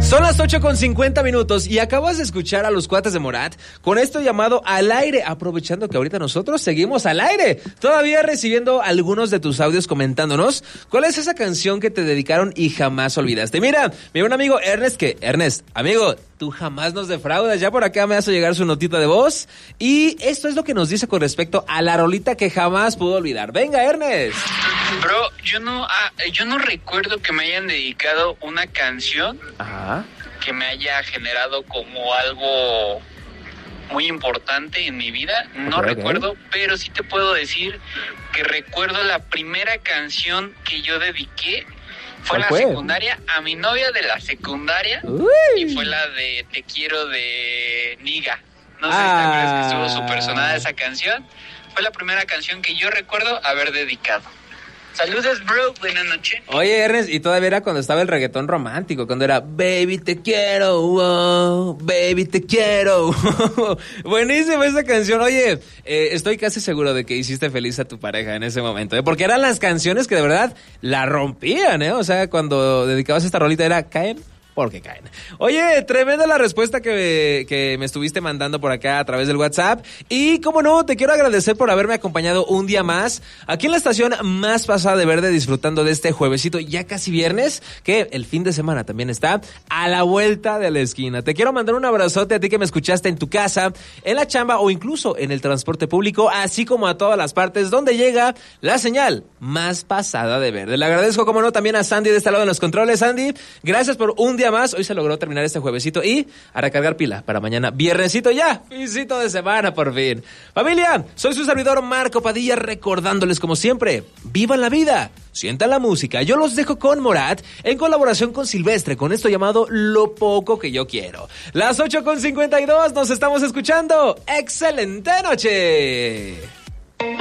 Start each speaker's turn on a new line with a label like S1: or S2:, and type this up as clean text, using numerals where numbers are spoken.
S1: Son las 8:50 y acabas de escuchar a los Cuates de Morat con esto llamado Al Aire, aprovechando que ahorita nosotros seguimos al aire, todavía recibiendo algunos de tus audios comentándonos cuál es esa canción que te dedicaron y jamás olvidaste. Mira, mi buen amigo Ernest, amigo, tú jamás nos defraudas, ya por acá me hace llegar su notita de voz y esto es lo que nos dice con respecto a la rolita que jamás pudo olvidar. Venga, Ernest.
S2: Bro, yo no recuerdo que me hayan dedicado una canción.
S1: Ajá.
S2: Que me haya generado como algo muy importante en mi vida. No recuerdo, pero sí te puedo decir que recuerdo la primera canción que yo dediqué. Fue en la secundaria, a mi novia de la secundaria. Uy. Y fue la de Te Quiero de Niga. No sé si te acuerdas que estuvo súper sonada esa canción. Fue la primera canción que yo recuerdo haber dedicado. Saludos, bro, buenas noches.
S1: Oye, Ernest, y todavía era cuando estaba el reggaetón romántico, cuando era Baby te quiero, oh, baby te quiero. Buenísima esa canción. Oye, estoy casi seguro de que hiciste feliz a tu pareja en ese momento, porque eran las canciones que de verdad la rompían, O sea, cuando dedicabas esta rolita era caen porque caen. Oye, tremenda la respuesta que me estuviste mandando por acá a través del WhatsApp. Y, como no, te quiero agradecer por haberme acompañado un día más aquí en la estación más pasada de verde, disfrutando de este juevesito, ya casi viernes, que el fin de semana también está a la vuelta de la esquina. Te quiero mandar un abrazote a ti que me escuchaste en tu casa, en la chamba o incluso en el transporte público, así como a todas las partes donde llega la señal más pasada de verde. Le agradezco, como no, también a Sandy de este lado en los controles. Sandy, gracias por un día más. Hoy se logró terminar este juevesito y a recargar pila para mañana viernesito ya, fincito de semana por fin. Familia, soy su servidor Marco Padilla, recordándoles como siempre, vivan la vida, sientan la música. Yo los dejo con Morat en colaboración con Silvestre con esto llamado Lo Poco Que Yo Quiero. Las 8:52, nos estamos escuchando. ¡Excelente noche!